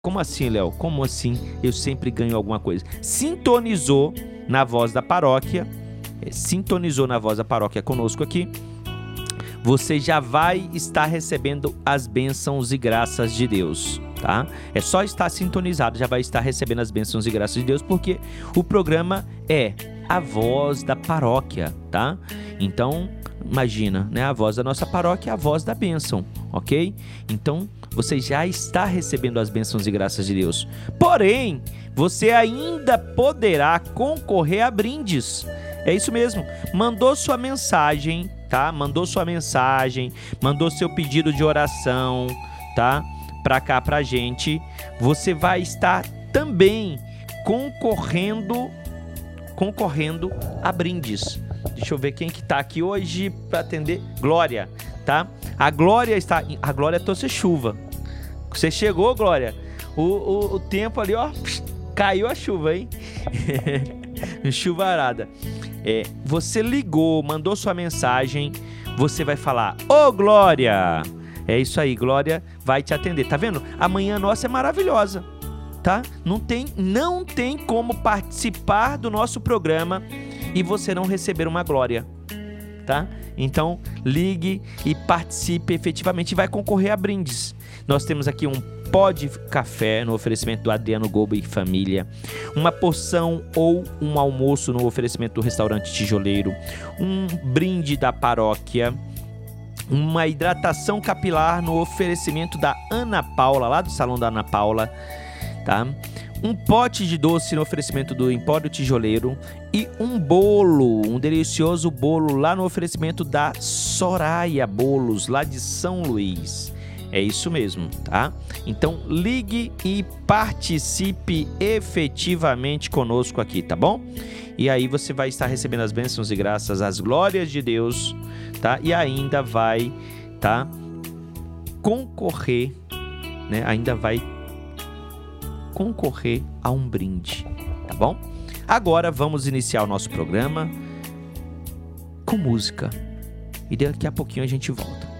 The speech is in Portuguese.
Como assim, Léo? Como assim eu sempre ganho alguma coisa? Sintonizou na Voz da Paróquia, conosco aqui, você já vai estar recebendo as bênçãos e graças de Deus, tá? É só estar sintonizado, já vai estar recebendo as bênçãos e graças de Deus, porque o programa é a Voz da Paróquia, tá? Então, imagina, né? A voz da nossa paróquia é a voz da bênção, ok? Então, você já está recebendo as bênçãos e graças de Deus. Porém, você ainda poderá concorrer a brindes. É isso mesmo. Mandou sua mensagem, tá? Mandou seu pedido de oração, tá? Pra cá, pra gente. Você vai estar também concorrendo a brindes. Deixa eu ver quem que tá aqui hoje para atender. Glória, tá? A Glória trouxe chuva. Você chegou, Glória? O tempo ali, ó, caiu a chuva, hein? Chuvarada. Você ligou, mandou sua mensagem, você vai falar: ô, Glória! É isso aí, Glória vai te atender. Tá vendo? A manhã nossa é maravilhosa, tá? Não tem como participar do nosso programa e você não receber uma glória, tá? Então, ligue e participe efetivamente e vai concorrer a brindes. Nós temos aqui um pó de café no oferecimento do Adriano Gobo e família, uma porção ou um almoço no oferecimento do restaurante Tijoleiro, um brinde da paróquia, uma hidratação capilar no oferecimento da Ana Paula, lá do salão da Ana Paula, tá? Um pote de doce no oferecimento do Empório Tijoleiro e um bolo, um delicioso bolo lá no oferecimento da Soraya Bolos, lá de São Luís. É isso mesmo, tá? Então ligue e participe efetivamente conosco aqui, tá bom? E aí você vai estar recebendo as bênçãos e graças, as glórias de Deus, tá? E ainda vai, tá? Concorrer, né? Ainda vai concorrer a um brinde, tá bom? Agora vamos iniciar o nosso programa com música e daqui a pouquinho a gente volta.